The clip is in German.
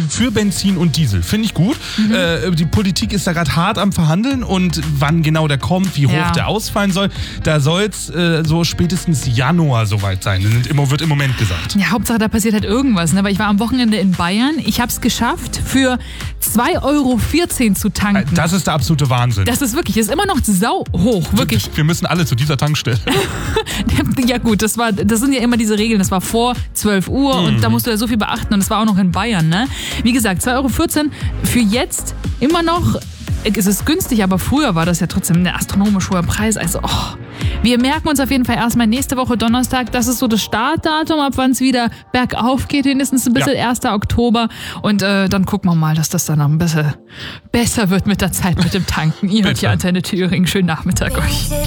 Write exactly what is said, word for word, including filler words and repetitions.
für Benzin und Diesel. Finde ich gut. Mhm. Äh, die Politik ist da gerade hart am Verhandeln und wann genau der kommt, wie hoch ja. der ausfallen soll, da soll es äh, so spätestens Januar soweit sein. Das wird im Moment gesagt. Ja, Hauptsache da passiert halt irgendwas. Ne? Aber ich war am Wochenende in Bayern. Ich habe es geschafft, für zwei Euro vierzehn zu tanken. Das ist der absolute Wahnsinn. Das ist wirklich, ist immer noch sau hoch, wirklich. Wir müssen alle zu dieser Tankstelle. Ja gut, das war, das sind ja immer diese Regeln. Das war vor zwölf Uhr mhm. und da musst du ja so viel beachten und das war auch noch in Bayern. Ne? Wie gesagt, zwei Euro vierzehn für jetzt immer noch. Es ist günstig, aber früher war das ja trotzdem ein astronomisch hoher Preis. Also, oh. Wir merken uns auf jeden Fall erstmal nächste Woche Donnerstag. Das ist so das Startdatum, ab wann es wieder bergauf geht, wenigstens ein bisschen ja. erster Oktober. Und äh, dann gucken wir mal, dass das dann noch ein bisschen besser wird mit der Zeit mit dem Tanken. Ihr hört hier Antenne Thüringen. Schönen Nachmittag euch.